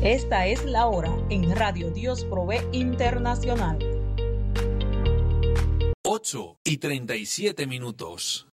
Esta es la hora en Radio Dios Provee Internacional. 8:37.